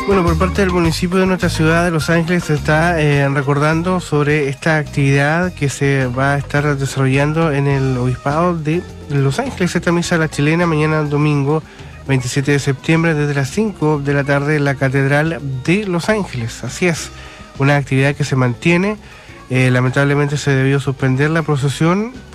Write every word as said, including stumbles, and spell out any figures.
Bueno, por parte del municipio de nuestra ciudad de Los Ángeles se está eh, recordando sobre esta actividad que se va a estar desarrollando en el Obispado de Los Ángeles, esta misa a la chilena, mañana domingo veintisiete de septiembre desde las cinco de la tarde en la Catedral de Los Ángeles. Así es, una actividad que se mantiene. Eh, lamentablemente se debió suspender la procesión